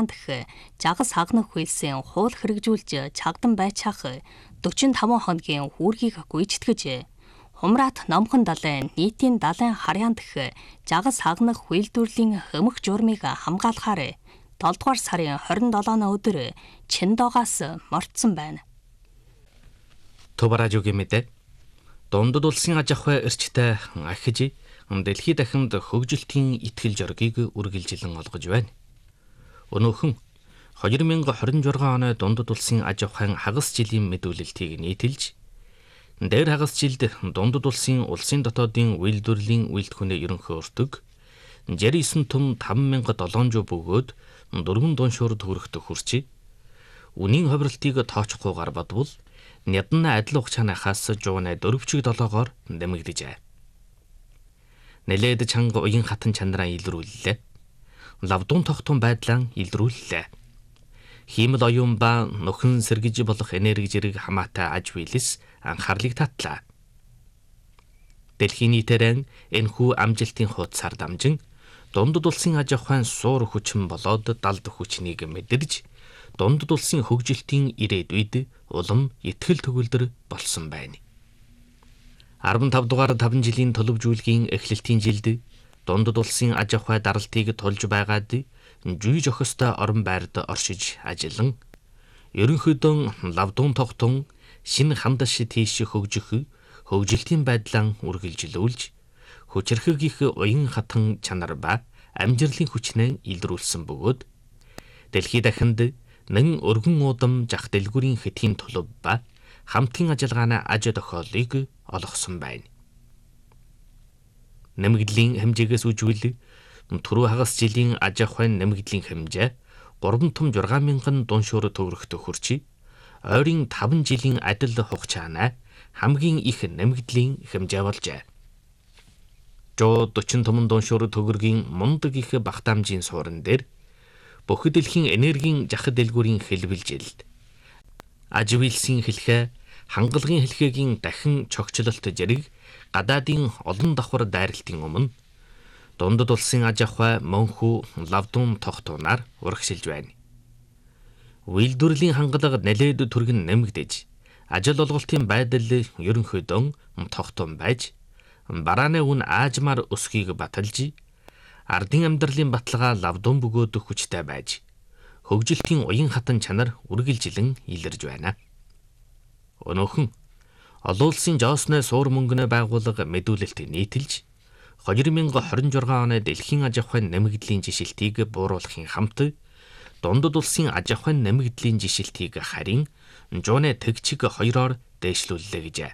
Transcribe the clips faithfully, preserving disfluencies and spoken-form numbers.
харьяан дэх жагас хагнах хөлсийн хуул хэрэгжүүлж чагдан байцаах дөрвөн таван хоногийн хүүргийг гүйцэтгэж Хумраат номхон далайн нийтийн далайн харьяан дэх жагас хагнах хүйлдвэрлэлийн хөмөх журмыг хамгаалахаар долдугаар сарын хорин долооны өдөр Чиндоогоос мордсон байна. Тубаражуугийн мэдээ. Дундад улсын аж ахуй эрчтэй ахиж дэлхийд дахинд хөгжилтийн итгэл зоригийг үргэлжилэн олгож байна. Өнөөхөн хоёр мянга хорин жургаан оны дундад улсын аж ахуйн хагас жилийн мэдүүлэлтийг нийтэлж дээр хагас жилд дундад улсын улсын дотоодын үйлдвэрлэлийн үйлдвэрийн ерөнхий өртөг жирийсэн том таван мянга долоонжуу бөгөөд дөрвөн дуншуур төгрөгт хүрчээ. Үнийн ховролтыг тооцохгүйгээр бодвол нядан адил хугацаанаас жуунай дөрвчиг долоогоор нэмэгдэжээ. Нэлээд чанга уян хатан чанараа илрүүллээ. Лавдун тогтун байдлаа илрүүллээ. Хиймэл оюун ба нөхөн сэргэж болох энерги зэрэг хамаатай аж үйлс анхаарлыг татлаа. Дэлхийн нийтээрээ энэхүү амжилтын хуудасаар дамжин дундад улсын аж ахуйн суур хүчин болоод далд хүчнийг мэдэрж дундад улсын хөгжилтийн ирээдүйд улам итгэл төгөлдөр болсон байна. арван тав дугаар таван жилийн төлөвжүүлгийн эхлэлтийн жилд дундад улсын аж ахуй даралтыг тулж байгаад жүй жохостой орон байрд оршиж ажиллан ерөнхийдөө лавдун тогтун шинэ хандаш тийш хөгжих хөгжилтийн байдлаа үргэлжлүүлж хүчрхэг их уян хатан чанар ба амжилтын хүчнээ илрүүлсэн бөгөөд дэлхий дахинд нэн өргөн уудам жах дэлгүүрийн хэтийн төлөв ба хамтын ажиллагааны аж тохиолыг олгосон байна. Нэмэгдлийн хэмжээгээс үжвэл түрүү хагас жилийн аж ахуйн нэмэгдлийн хэмжээ гурван том жургаан мянган дуншуур төгрөгт хүрчээ. Ойрын таван жилийн адил хугацаанаа хамгийн их нэмэгдлийн хэмжээ болжээ. Жоо дөрвөн том дуншуур төгрөгийн мундаг их багтаамжийн суурин дээр бүх дэлхийн энергийн жах дэлгүүрийн хэлбэлжилд аж үйлсийн хэлхээ хангалагын хэлхээгийн дахин чогчлолт зэрэг гадаадын олон давхар дайралтын өмнө дундад улсын аж ахуй мөнхүү лавдун тогтуунаар урагшилж байна. Үйлдвэрлэлийн хангалага нэлээд түргэн нэмэгдэж ажил олголтын байдал ерөнхийдөө тогтун байж барааны үн аажмаар өсөхийг баталж ардын амьдралын баталгаа лавдун бөгөөд хүчтэй байж хөгжилтийн уян хатан чанар үргэлжилэн илэрж байна. Өнөөхөн олон улсын жоосны суур мөнгөний байгууллага мэдүүлэлт нийтэлж хоёр мянга хорин жургаан оны дэлхийн аж ахуйн нэмэгдлийн жишилтийг бууруулахын хамт дундад улсын аж ахуйн нэмэгдлийн жишилтийг харин жууны тэгчиг хоёроор дээшлүүллээ гэжээ.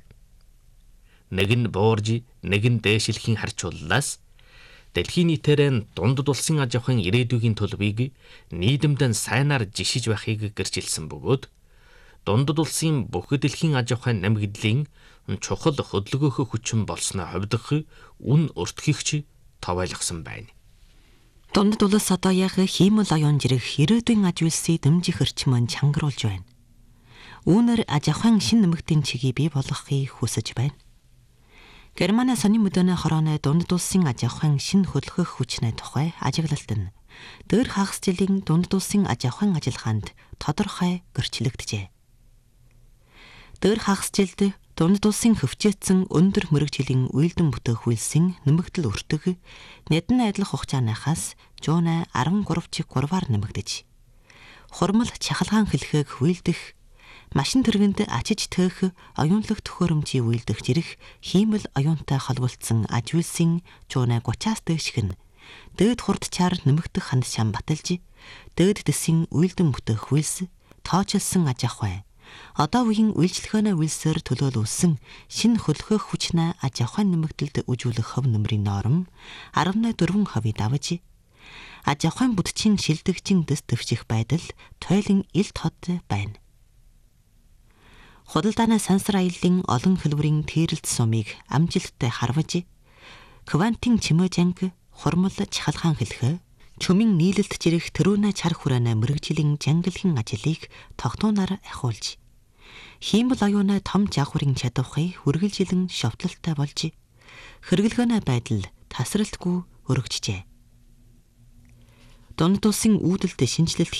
Нэг нь буурж, нэг нь дээшлэхийн харьцууллаас дэлхийн нийтээр дундад улсын аж ахуйн ирээдүйн төлөвийг нийгэмдэн сайнаар жишиж байхыг гэрчилсэн бөгөөд дундад улсын бүх дэлхийн аж ахуйн нэмэгдлийн чухал хөдөлгөөх хүчин болсны хувьдах үн өртгөгч товойлгосон байна. Дундад улс одоо яг хиймэл оюун зэрэг ирээдүйн аж үйлсийг дэмжих эрчим чангаруулж байна. Үүнээр аж ахуйн шин нэмэгдийн чигийг бий болгохыг хүсэж байна. Германы сонин мөдөний хорооны дундад улсын аж ахуйн шин хөдөлгөх хүчний тухай ажиглалт нь дээр хагас жилийн дундад улсын аж ахуйн ажиллагаанд тодорхой гэрчлэгдэжээ. Дээр хагас жилд дундад улсын хөвчөөцсөн өндөр мэрэгжлийн үйлдэн бүтээх үйлсийн нэмэгдэл өртөг нядан адил хугацаанаас жуунай арван гурав чиг гурваар нэмэгдэж хурмал чахалгаан хэлхээг хүйлдэх машин тэргэнд ачиж төөх оюунлах төхөөрөмжийг үйлдэх зэрэг хиймэл оюунтай холбогдсон аж үйлсийн жуунай гучаас дээшх нь дээд хурдчаар нэмэгдэх хандшаан баталж дээд дэсийн үйлдэн бүтээх үйлс тоочилсан аж ахуй одоо үеийн үйлчлэхэнэ үйлсээр төлөөлүүлсэн шинэ хөлгөх хүчнээ аж ахуйн нэмэгдэлд үжүүлэх хөв нэмрийн норм арван дөрвөн хувийг давж аж ахуйн бүдчийн шилдэгчийн дэс төвчих байдал туйлын илт хот байна. Худалдааны сансар аяллаа олон хэлбэрийн тэрэлт сумыг амжилттай харваж квантын чимээжанг хурмал чахалгаан хэлхэ чөмийн нийлэлт зэрэг төрөөнө чар хүрээний мэрэгжлийн жангалын ажлыг тогтуунаар ахиулж хиймэл оюуны том жагварын чадварыг үргэлжилэн шовтлолтой болж хэрэглэгөөний байдал тасралтгүй өргөжжээ. Дундад улсын үүдэлд шинжилэлт